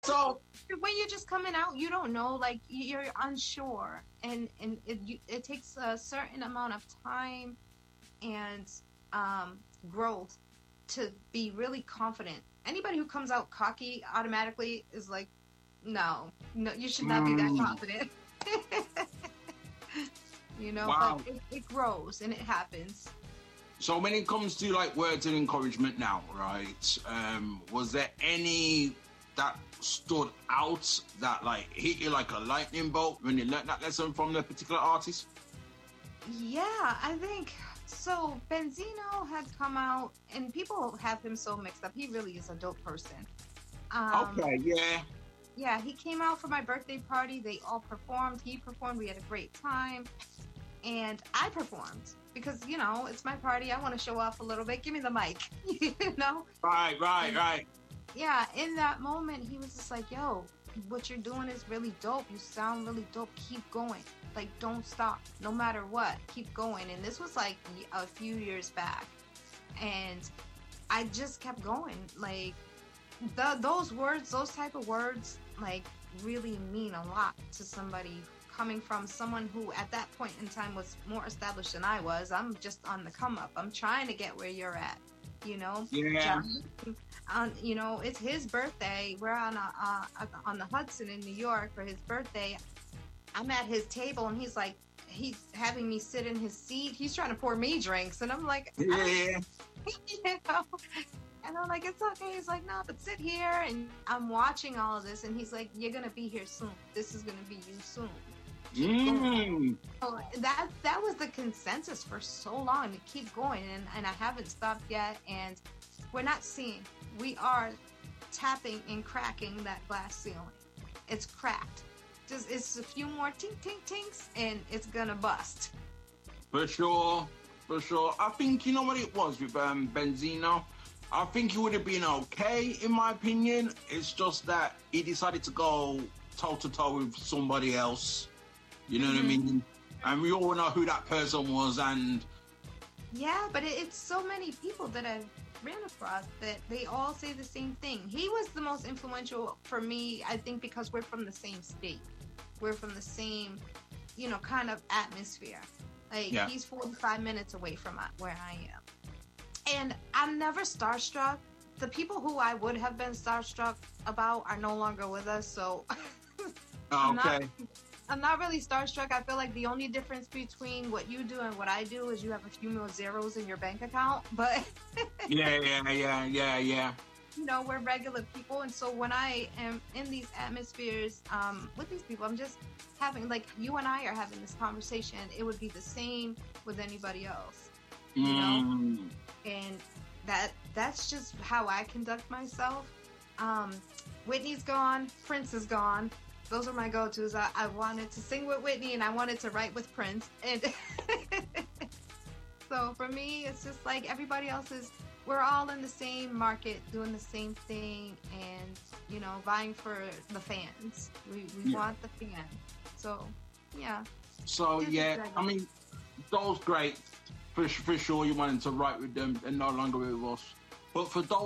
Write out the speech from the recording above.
So when you're just coming out, you don't know, like you're unsure, and it takes a certain amount of time and growth to be really confident. Anybody who comes out cocky automatically is like, no, no, you should not be that mm, confident. But wow. it grows and it happens. So when it comes to like words of encouragement now, right? Was there any that stood out that like hit you like a lightning bolt when you learned that lesson from the particular artist? Yeah, I think so. Benzino had come out, and people have him so mixed up. He really is a dope person. Um, Okay, yeah, yeah, he came out for my birthday party. They all performed. He performed. We had a great time, and I performed because it's my party. I want to show off a little bit. Give me the mic, you know. right, right, And right. yeah, in that moment, he was just like, "Yo, what you're doing is really dope. You sound really dope. Keep going. Like, don't stop. No matter what, keep going." And this was like a few years back, and I just kept going. Like, those words, those type of words, like really mean a lot to somebody coming from someone who at that point in time was more established than I was. I'm just on the come up. I'm trying to get where you're at, you know. Yeah, John, it's his birthday. We're on the Hudson in New York for his birthday. I'm at his table and he's having me sit in his seat. He's trying to pour me drinks, and I'm like, yeah. you know. And I'm like, it's okay. He's like, no, but sit here. And I'm watching all of this, and he's like, you're gonna be here soon. This is gonna be you soon. Keep going. Mm. So that was the consensus for so long, to keep going, and I haven't stopped yet. And we're not seeing. We are tapping and cracking that glass ceiling. It's cracked. Just it's a few more tink tink tinks, and it's gonna bust. For sure, for sure. I think you know what it was with Benzino. I think he would have been okay, in my opinion. It's just that he decided to go toe to toe with somebody else. You know what I Hmm. mean? And we all know who that person was. And Yeah, but it's so many people that I've ran across that they all say the same thing. He was the most influential for me, I think, because we're from the same state. We're from the same, kind of atmosphere. Like, yeah, he's 45 minutes away from where I am. And I'm never starstruck. The people who I would have been starstruck about are no longer with us, so I'm not okay, I'm not really starstruck. I feel like the only difference between what you do and what I do is you have a few more zeros in your bank account, but yeah, yeah, yeah, yeah, yeah. we're regular people, and so when I am in these atmospheres with these people, I'm just having, like, you and I are having this conversation. It would be the same with anybody else, you know? Mm. And that's just how I conduct myself. Um, Whitney's gone, Prince is gone. Those are my go-tos. I wanted to sing with Whitney and I wanted to write with Prince, and so for me, it's just like everybody else is. We're all in the same market, doing the same thing, and vying for the fans. We Yeah. want the fans. So yeah, So it's yeah, I exciting. mean, those great for sure. You wanted to write with them, and no longer with us. But for those